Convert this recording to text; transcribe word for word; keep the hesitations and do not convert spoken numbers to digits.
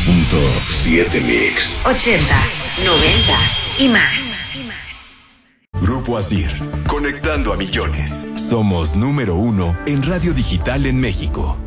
punto siete Mix. Ochentas, noventas y más. Grupo Asir, conectando a millones. Somos número uno en radio digital en México.